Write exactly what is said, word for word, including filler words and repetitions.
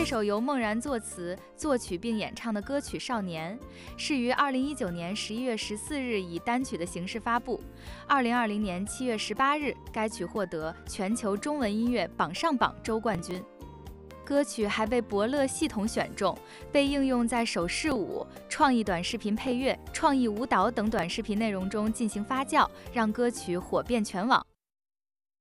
这首由孟然作词、作曲并演唱的歌曲《少年》是于二零一九年十一月十四日以单曲的形式发布。二零二零年七月十八日，该曲获得全球中文音乐榜上榜周冠军。歌曲还被伯乐系统选中，被应用在手势舞、创意短视频配乐、创意舞蹈等短视频内容中进行发酵，让歌曲火遍全网。